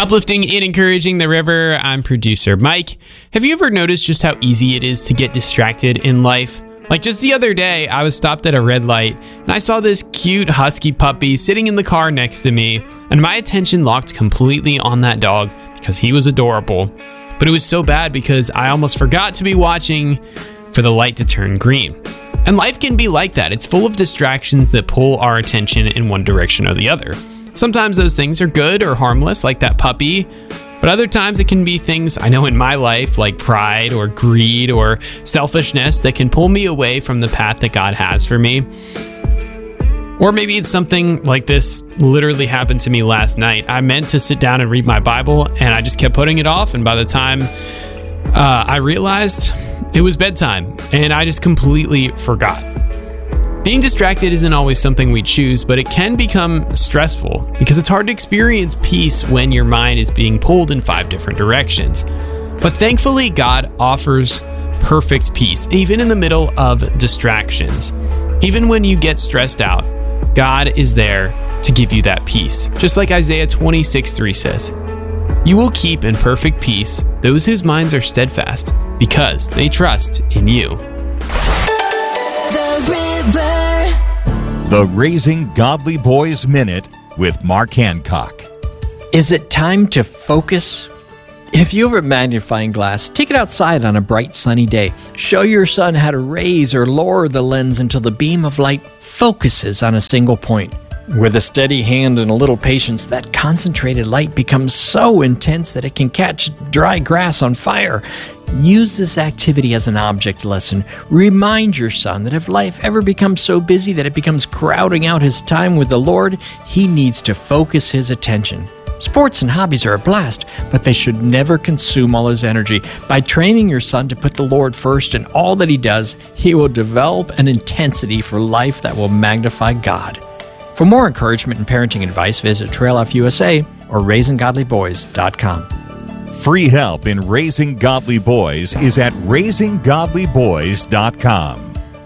Uplifting and encouraging the river, I'm producer Mike. Have you ever noticed just how easy it is to get distracted in life? Like just the other day, I was stopped at a red light and I saw this cute husky puppy sitting in the car next to me, and my attention locked completely on that dog because he was adorable. But it was so bad because I almost forgot to be watching for the light to turn green. And life can be like that. It's full of distractions that pull our attention in one direction or the other. Sometimes those things are good or harmless, like that puppy, but other times it can be things I know in my life, like pride or greed or selfishness, that can pull me away from the path that God has for me. Or maybe it's something like this literally happened to me last night. I meant to sit down and read my Bible, and I just kept putting it off, and by the time I realized it was bedtime, and I just completely forgot. Being distracted isn't always something we choose, but it can become stressful because it's hard to experience peace when your mind is being pulled in 5 different directions. But thankfully, God offers perfect peace, even in the middle of distractions. Even when you get stressed out, God is there to give you that peace. Just like Isaiah 26:3 says, "You will keep in perfect peace those whose minds are steadfast, because they trust in you." The Raising Godly Boys Minute with Mark Hancock. Is it time to focus? If you have a magnifying glass, take it outside on a bright sunny day. Show your son how to raise or lower the lens until the beam of light focuses on a single point. With a steady hand and a little patience, that concentrated light becomes so intense that it can catch dry grass on fire. Use this activity as an object lesson. Remind your son that if life ever becomes so busy that it becomes crowding out his time with the Lord, he needs to focus his attention. Sports and hobbies are a blast, but they should never consume all his energy. By training your son to put the Lord first in all that he does, he will develop an intensity for life that will magnify God. For more encouragement and parenting advice, visit Trail Life USA or RaisingGodlyBoys.com. Free help in raising godly boys is at RaisingGodlyBoys.com.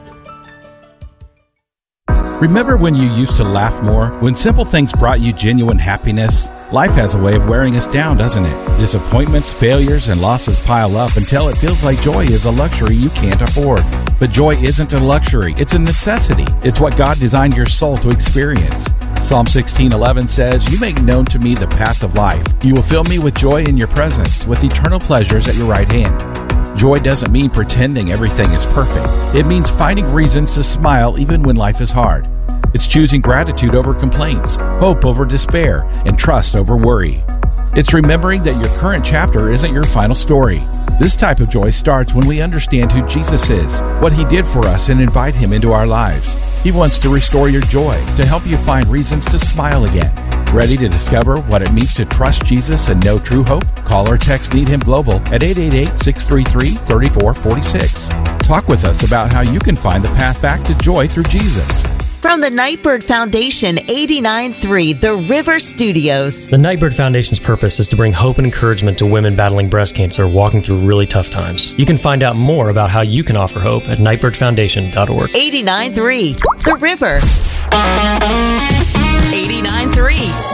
Remember when you used to laugh more? When simple things brought you genuine happiness? Life has a way of wearing us down, doesn't it? Disappointments, failures, and losses pile up until it feels like joy is a luxury you can't afford. But joy isn't a luxury, it's a necessity. It's what God designed your soul to experience. Psalm 16:11 says, "You make known to me the path of life. You will fill me with joy in your presence, with eternal pleasures at your right hand." Joy doesn't mean pretending everything is perfect. It means finding reasons to smile even when life is hard. It's choosing gratitude over complaints, hope over despair, and trust over worry. It's remembering that your current chapter isn't your final story. This type of joy starts when we understand who Jesus is, what He did for us, and invite Him into our lives. He wants to restore your joy, to help you find reasons to smile again. Ready to discover what it means to trust Jesus and know true hope? Call or text Need Him Global at 888-633-3446. Talk with us about how you can find the path back to joy through Jesus. From the Nightbird Foundation, 89.3 The River Studios. The Nightbird Foundation's purpose is to bring hope and encouragement to women battling breast cancer walking through really tough times. You can find out more about how you can offer hope at nightbirdfoundation.org. 89.3 The River. 89.3